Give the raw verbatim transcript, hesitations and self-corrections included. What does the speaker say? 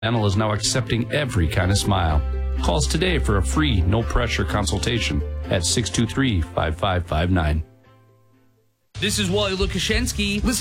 Dental is now accepting every kind of smile. Call us today for a free, no-pressure consultation at six two three, five five five nine. This is Wally Lukashensky. Listen